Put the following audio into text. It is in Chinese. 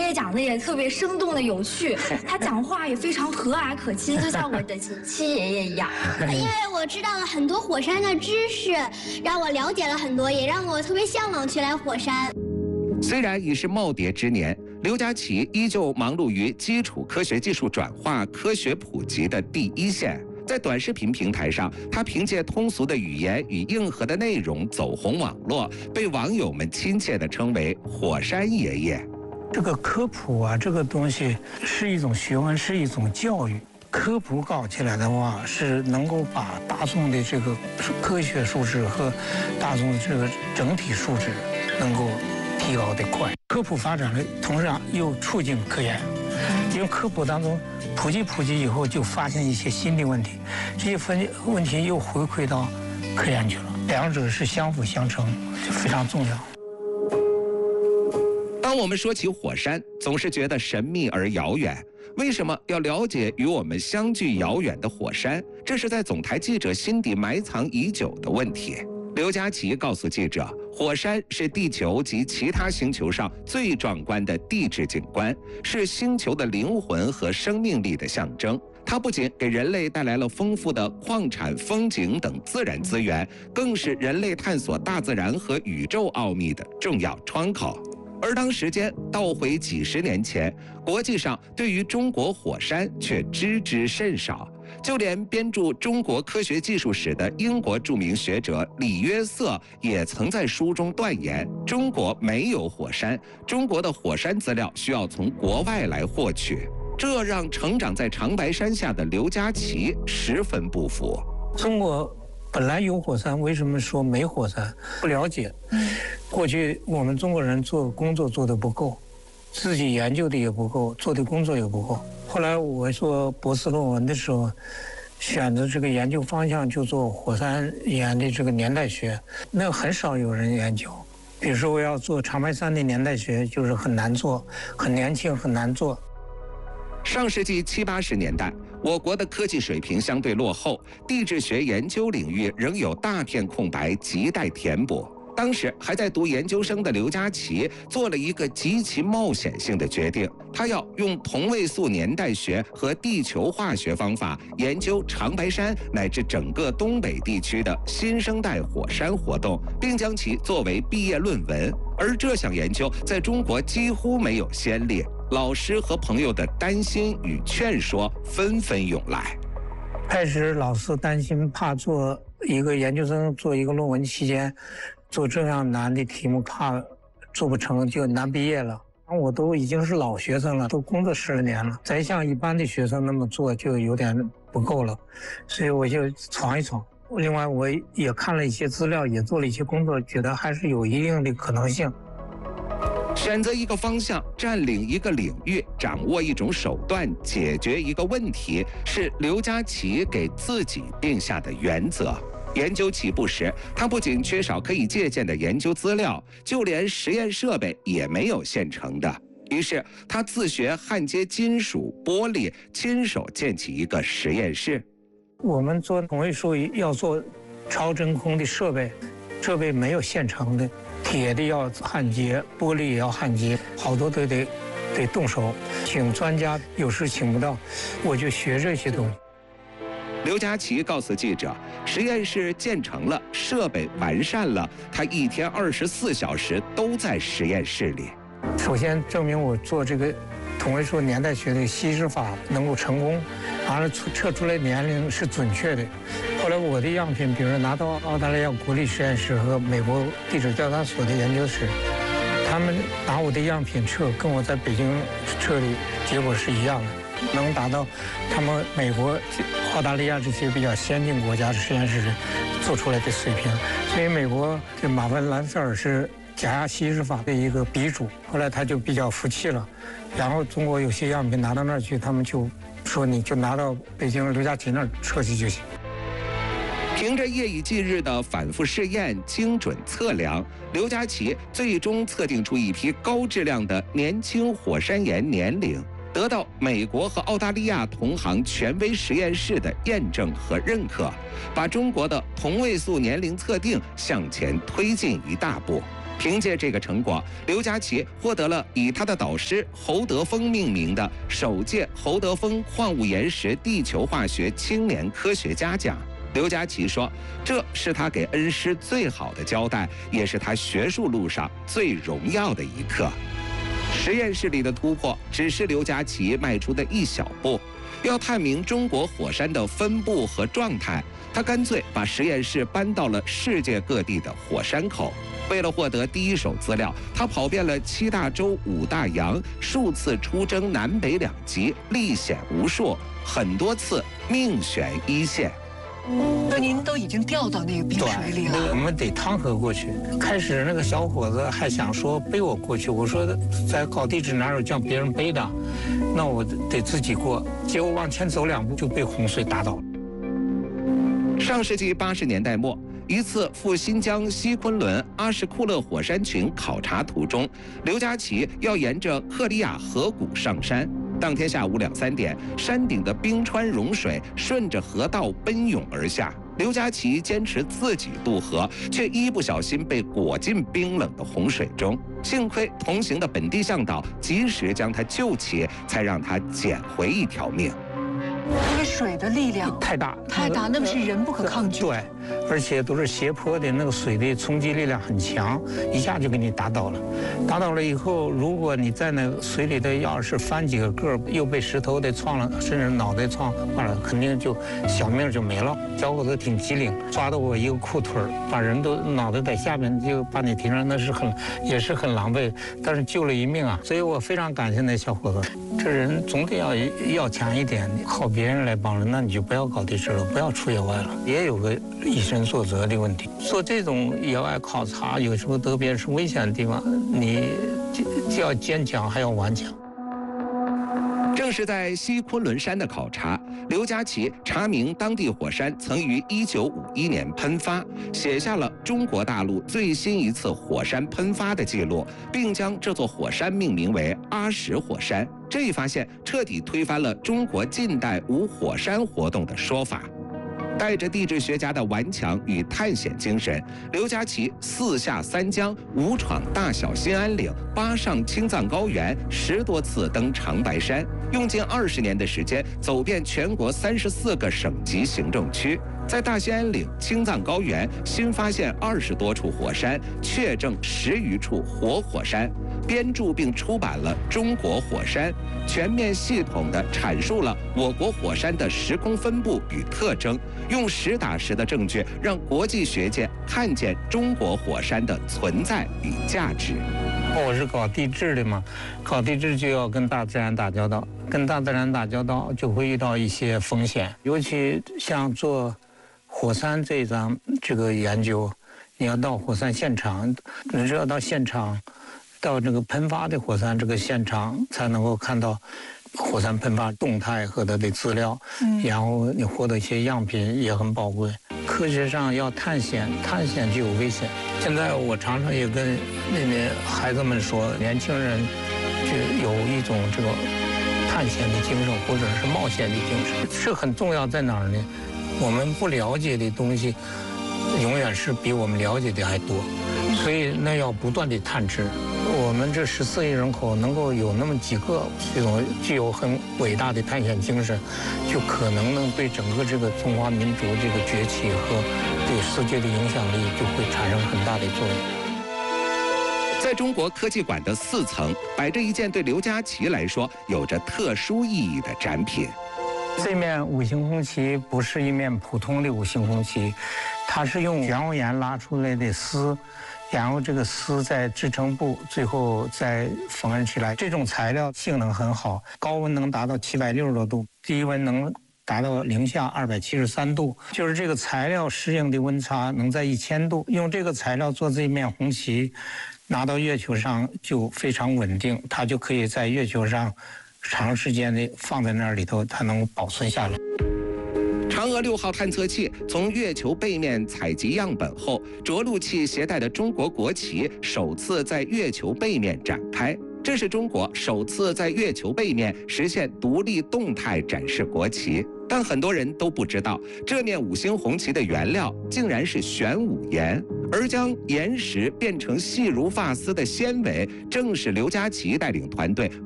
爷讲的也特别生动的有趣，他讲话也非常和蔼可亲，就像我的七爷爷一样。 因为我知道了很多火山的知识，让我了解了很多，也让我特别向往去来火山。 虽然已是耄耋之年，刘佳琪依旧忙碌于基础科学技术转化、科学普及的第一线。在短视频平台上，他凭借通俗的语言与硬核的内容走红网络，被网友们亲切地称为“火山爷爷”。 这个科普啊，这个东西是一种学问，是一种教育。科普搞起来的话，是能够把大众的这个科学素质和大众的这个整体素质能够提高得快。科普发展了，同时又促进科研。因为科普当中普及以后，就发现一些新的问题，这些问题又回馈到科研去了，两者是相辅相成，就非常重要。 当我们说起火山，总是觉得神秘而遥远。为什么要了解与我们相距遥远的火山？这是在总台记者心底埋藏已久的问题。刘佳琪告诉记者，火山是地球及其他星球上最壮观的地质景观，是星球的灵魂和生命力的象征。它不仅给人类带来了丰富的矿产、风景等自然资源，更是人类探索大自然和宇宙奥秘的重要窗口。而当时间倒回几十年前，国际上对于中国火山却知之甚少。就连编著《中国科学技术史》的英国著名学者李约瑟也曾在书中断言，中国没有火山，中国的火山资料需要从国外来获取。这让成长在长白山下的刘佳琪十分不服。 中国本来有火山，为什么说没火山？不了解。过去我们中国人做工作做得不够，自己研究的也不够，做的工作也不够。后来我做博士论文的时候，选择这个研究方向就做火山岩的这个年代学，那很少有人研究。比如说我要做长白山的年代学，就是很难做，很年轻，很难做。 上世纪70、80年代，我国的科技水平相对落后，地质学研究领域仍有大片空白亟待填补。当时还在读研究生的刘佳琪做了一个极其冒险性的决定，他要用同位素年代学和地球化学方法研究长白山乃至整个东北地区的新生代火山活动，并将其作为毕业论文。而这项研究在中国几乎没有先例，老师和朋友的担心与劝说纷纷涌来。 开始老师担心，怕做一个研究生做一个论文期间做这样难的题目，怕做不成就难毕业了。我都已经是老学生了，都工作10年了，再像一般的学生那么做就有点不够了，所以我就闯一闯。另外我也看了一些资料，也做了一些工作，觉得还是有一定的可能性。 选择一个方向，占领一个领域，掌握一种手段，解决一个问题，是刘佳琪给自己定下的原则。研究起步时，他不仅缺少可以借鉴的研究资料，就连实验设备也没有现成的。于是他自学焊接金属、玻璃，亲手建起一个实验室。 我们做同位素要做超真空的设备没有现成的，铁的要焊接，玻璃也要焊接，好多都得动手，请专家有时请不到，我就学这些东西。 刘佳琪告诉记者，实验室建成了，设备完善了，他一天24小时都在实验室里。 首先证明我做这个同位素年代学的稀释法能够成功，完了测出来年龄是准确的。后来我的样品，比如拿到澳大利亚国立实验室和美国地质调查所的研究室，他们拿我的样品测，跟我在北京测的结果是一样的，能达到他们美国、澳大利亚这些比较先进国家的实验室做出来的水平。所以美国这马文兰塞尔是假压稀释法的一个鼻祖，后来他就比较服气了。然后中国有些样品拿到那儿去，他们就说你就拿到北京刘佳琪那儿测去就行。 凭着夜以继日的反复试验、精准测量，刘佳琪最终测定出一批高质量的年轻火山岩年龄，得到美国和澳大利亚同行权威实验室的验证和认可，把中国的同位素年龄测定向前推进一大步。 凭借这个成果，刘家琦获得了以他的导师侯德丰命名的首届侯德丰矿物岩石地球化学青年科学家奖。刘家琦说，这是他给恩师最好的交代，也是他学术路上最荣耀的一刻。实验室里的突破只是刘家琦迈出的一小步，要探明中国火山的分布和状态，他干脆把实验室搬到了世界各地的火山口。为了获得第一手资料，他跑遍了7大洲5大洋，数次出征南北2极，历险无数，很多次命悬一线。 那您都已经掉到那个冰水里了， 我们得趟河过去。开始那个小伙子还想说背我过去，我说在高地质哪有叫别人背的，那我得自己过。结果往前走2步就被洪水打倒了。 上世纪80年代末，一次赴新疆西昆仑阿什库勒火山群考察途中，刘家琦要沿着克里亚河谷上山。当天下午2、3点，山顶的冰川融水顺着河道奔涌而下。刘家琦坚持自己渡河，却一不小心被裹进冰冷的洪水中。幸亏同行的本地向导及时将他救起，才让他捡回一条命。 这个水的力量太大， 那么是人不可抗拒。 对，而且都是斜坡的，那个水的冲击力量很强，一下就给你打倒了。打倒了以后，如果你在那个水里头要是翻几个个，又被石头的撞了，甚至脑袋撞坏了，肯定就小命就没了。小伙子挺机灵，抓到我一个裤腿儿，把人都脑袋在下面就把你提上，那是也是很狼狈，但是救了一命啊！所以我非常感谢那小伙子。这人总得要强一点，靠别人来帮人，那你就不要搞地质了，不要出野外了，也有个以身作则的问题。做这种野外考察，有时候特别是危险的地方，你既要坚强，还要顽强。 正是在西昆仑山的考察，刘家琦查明当地火山曾于1951年喷发，写下了中国大陆最新一次火山喷发的记录，并将这座火山命名为阿什火山。这一发现彻底推翻了中国近代无火山活动的说法。带着地质学家的顽强与探险精神，刘家琦4下3江，5闯大小兴安岭，8上青藏高原，10多次登长白山，用近20年的时间走遍全国34个省级行政区。在大兴安岭、青藏高原新发现20多处火山，确证10余处活火山，编著并出版了《中国火山》，全面系统地阐述了我国火山的时空分布与特征，用实打实的证据让国际学界看见中国火山的存在与价值。 我是搞地质的嘛，搞地质就要跟大自然打交道，跟大自然打交道就会遇到一些风险，尤其像做火山这个研究，你要到火山现场，你只要到现场，到这个喷发的火山这个现场，才能够看到火山喷发动态和它的资料，然后你获得一些样品也很宝贵。科学上要探险，探险就有危险。现在我常常也跟那边孩子们说，年轻人就有一种这个探险的精神，或者是冒险的精神，是很重要。在哪儿呢？我们不了解的东西，永远是比我们了解的还多，所以那要不断的探知。我们这14亿人口能够有那么几个这种具有很伟大的探险精神，就可能对整个这个中华民族这个崛起和对世界的影响力就会产生很大的作用。 在中国科技馆的4层，摆着一件对刘家琦来说有着特殊意义的展品。 这面五星红旗不是一面普通的五星红旗，它是用玄武岩拉出来的丝，然后这个丝在制成布，最后再缝纫起来。这种材料性能很好，高温能达到760多度，低温能达到零下273度，就是这个材料适应的温差能在1000度。用这个材料做这面红旗，拿到月球上就非常稳定，它就可以在月球上长时间的放在那里头，它能保存下来。 嫦娥6号探测器从月球背面采集样本后，着陆器携带的中国国旗首次在月球背面展开。这是中国首次在月球背面实现独立动态展示国旗。但很多人都不知道，这面五星红旗的原料竟然是玄武岩。 而将岩石变成细如发丝的纤维，正是刘佳琪带领团队